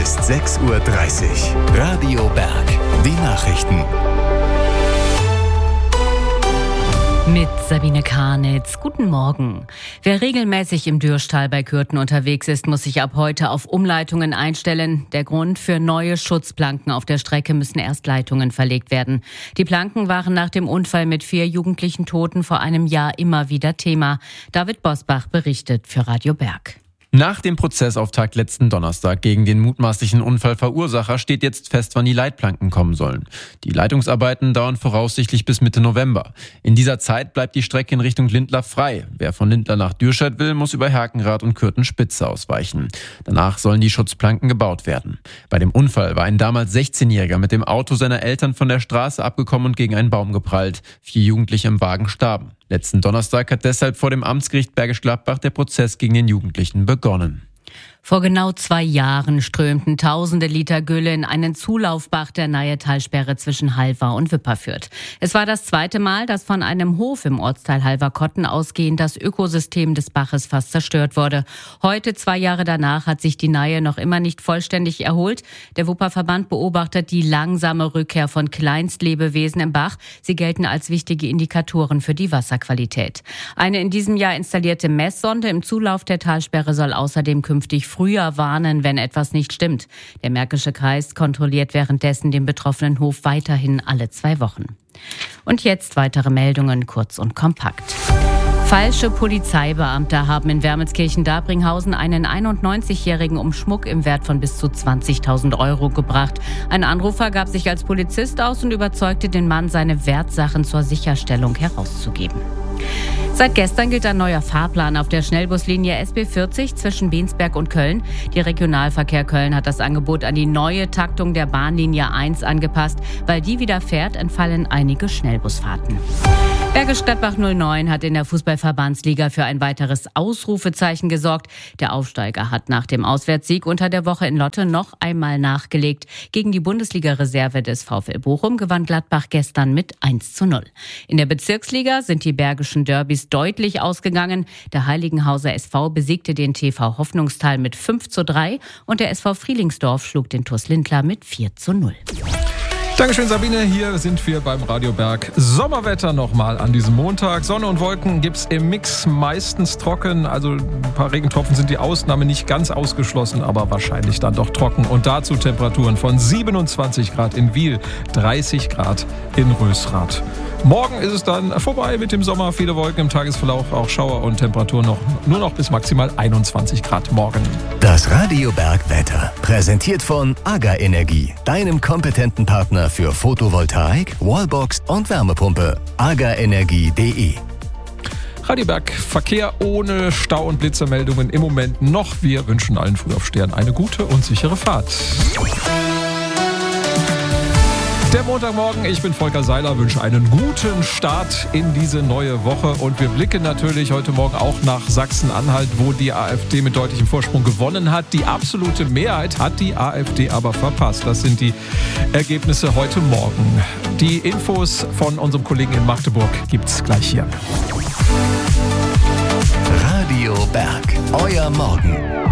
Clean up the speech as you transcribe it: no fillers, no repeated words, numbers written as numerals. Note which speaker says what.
Speaker 1: ist 6:30 Uhr. Radio Berg. Die Nachrichten.
Speaker 2: Mit Sabine Karnitz. Guten Morgen. Wer regelmäßig im Dürschtal bei Kürten unterwegs ist, muss sich ab heute auf Umleitungen einstellen. Der Grund: für neue Schutzplanken auf der Strecke müssen erst Leitungen verlegt werden. Die Planken waren nach dem Unfall mit 4 jugendlichen Toten vor einem Jahr immer wieder Thema. David Bosbach berichtet für Radio Berg.
Speaker 3: Nach dem Prozessauftakt letzten Donnerstag gegen den mutmaßlichen Unfallverursacher steht jetzt fest, wann die Leitplanken kommen sollen. Die Leitungsarbeiten dauern voraussichtlich bis Mitte November. In dieser Zeit bleibt die Strecke in Richtung Lindlar frei. Wer von Lindlar nach Dürschat will, muss über Herkenrath und Kürten-Spitze ausweichen. Danach sollen die Schutzplanken gebaut werden. Bei dem Unfall war ein damals 16-Jähriger mit dem Auto seiner Eltern von der Straße abgekommen und gegen einen Baum geprallt. 4 Jugendliche im Wagen starben. Letzten Donnerstag hat deshalb vor dem Amtsgericht Bergisch Gladbach der Prozess gegen den Jugendlichen begonnen.
Speaker 2: Vor genau 2 Jahren strömten tausende Liter Gülle in einen Zulaufbach der Nahe-Talsperre zwischen Halver und Wipperfürth. Es war das 2. Mal, dass von einem Hof im Ortsteil Halverkotten ausgehend das Ökosystem des Baches fast zerstört wurde. Heute, 2 Jahre danach, hat sich die Nahe noch immer nicht vollständig erholt. Der Wupperverband beobachtet die langsame Rückkehr von Kleinstlebewesen im Bach. Sie gelten als wichtige Indikatoren für die Wasserqualität. Eine in diesem Jahr installierte Messsonde im Zulauf der Talsperre soll außerdem künftig früher warnen, wenn etwas nicht stimmt. Der Märkische Kreis kontrolliert währenddessen den betroffenen Hof weiterhin alle 2 Wochen. Und jetzt weitere Meldungen, kurz und kompakt. Falsche Polizeibeamte haben in Wermelskirchen-Dabringhausen einen 91-Jährigen um Schmuck im Wert von bis zu 20.000 € gebracht. Ein Anrufer gab sich als Polizist aus und überzeugte den Mann, seine Wertsachen zur Sicherstellung herauszugeben. Seit gestern gilt ein neuer Fahrplan auf der Schnellbuslinie SB40 zwischen Bensberg und Köln. Die Regionalverkehr Köln hat das Angebot an die neue Taktung der Bahnlinie 1 angepasst. Weil die wieder fährt, entfallen einige Schnellbusfahrten. Bergisch Gladbach 09 hat in der Fußballverbandsliga für ein weiteres Ausrufezeichen gesorgt. Der Aufsteiger hat nach dem Auswärtssieg unter der Woche in Lotte noch einmal nachgelegt. Gegen die Bundesliga-Reserve des VfL Bochum gewann Gladbach gestern mit 1:0. In der Bezirksliga sind die bergischen Derbys deutlich ausgegangen. Der Heiligenhauser SV besiegte den TV Hoffnungstal mit 5:3 und der SV Frielingsdorf schlug den TuS Lindlar mit 4:0.
Speaker 4: Dankeschön, Sabine. Hier sind wir beim Radio Berg. Sommerwetter nochmal an diesem Montag. Sonne und Wolken gibt's im Mix, meistens trocken. Also ein paar Regentropfen sind die Ausnahme, nicht ganz ausgeschlossen, aber wahrscheinlich dann doch trocken. Und dazu Temperaturen von 27 Grad in Wiel, 30 Grad in Rösrath. Morgen ist es dann vorbei mit dem Sommer. Viele Wolken im Tagesverlauf, auch Schauer und Temperaturen nur noch bis maximal 21 Grad morgen.
Speaker 1: Das Radio Berg Wetter. Präsentiert von AGA Energie, deinem kompetenten Partner für Photovoltaik, Wallbox und Wärmepumpe. agaenergie.de.
Speaker 4: Radio Berg, Verkehr ohne Stau und Blitzermeldungen im Moment noch. Wir wünschen allen Frühaufstehern eine gute und sichere Fahrt. Der Montagmorgen, ich bin Volker Seiler, wünsche einen guten Start in diese neue Woche und wir blicken natürlich heute Morgen auch nach Sachsen-Anhalt, wo die AfD mit deutlichem Vorsprung gewonnen hat. Die absolute Mehrheit hat die AfD aber verpasst. Das sind die Ergebnisse heute Morgen. Die Infos von unserem Kollegen in Magdeburg gibt's gleich hier.
Speaker 1: Radio Berg, euer Morgen.